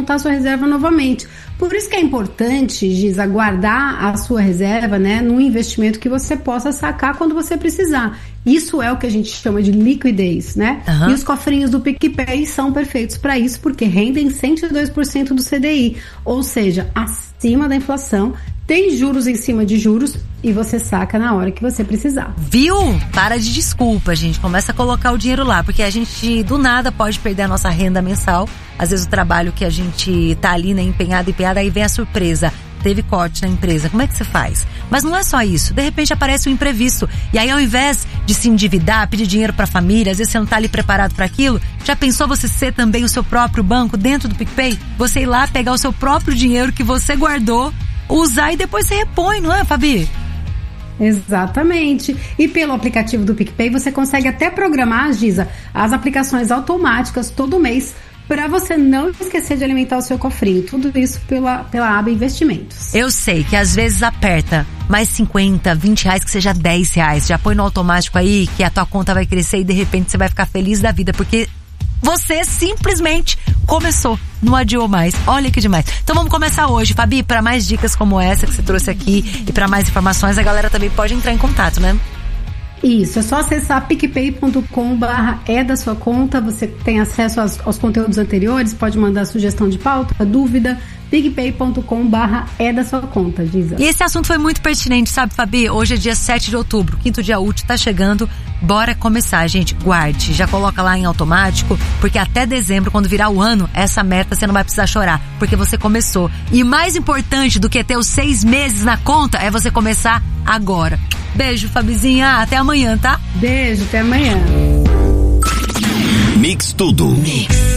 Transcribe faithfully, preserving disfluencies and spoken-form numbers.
montar a sua reserva novamente. Por isso que é importante, Giza, guardar a sua reserva, né, num investimento que você possa sacar quando você precisar. Isso é o que a gente chama de liquidez, né? Uhum. E os cofrinhos do PicPay são perfeitos para isso, porque rendem cento e dois por cento do C D I, ou seja, acima da inflação, tem juros em cima de juros e você saca na hora que você precisar. Viu? Para de desculpa, gente. Começa a colocar o dinheiro lá, porque a gente do nada pode perder a nossa renda mensal. Às vezes o trabalho que a gente tá ali, né, empenhado, empenhado, aí vem a surpresa. Teve corte na empresa, como é que você faz? Mas não é só isso, de repente aparece um imprevisto. E aí ao invés de se endividar, pedir dinheiro pra família, às vezes você não tá ali preparado para aquilo, já pensou você ser também o seu próprio banco dentro do PicPay? Você ir lá pegar o seu próprio dinheiro que você guardou, usar e depois você repõe, não é, Fabi? Exatamente. E pelo aplicativo do PicPay você consegue até programar, Giza, as aplicações automáticas todo mês para você não esquecer de alimentar o seu cofrinho. Tudo isso pela, pela aba Investimentos. Eu sei que às vezes aperta mais cinquenta, vinte reais, que seja dez reais. Já põe no automático aí que a tua conta vai crescer e de repente você vai ficar feliz da vida, porque você simplesmente começou, não adiou mais. Olha que demais. Então vamos começar hoje, Fabi, para mais dicas como essa que você trouxe aqui e para mais informações, a galera também pode entrar em contato, né? Isso, é só acessar picpay ponto com barra é da sua conta, você tem acesso aos, aos conteúdos anteriores, pode mandar sugestão de pauta, dúvida, picpay ponto com barra é da sua conta, Giza. E esse assunto foi muito pertinente, sabe, Fabi? Hoje é dia sete de outubro, quinto dia útil, tá chegando, bora começar, gente, guarde, já coloca lá em automático, porque até dezembro, quando virar o ano, essa meta você não vai precisar chorar, porque você começou. E mais importante do que ter os seis meses na conta é você começar agora. Beijo, Fabizinha, até amanhã, tá? Beijo, até amanhã. Mix Tudo. Mix.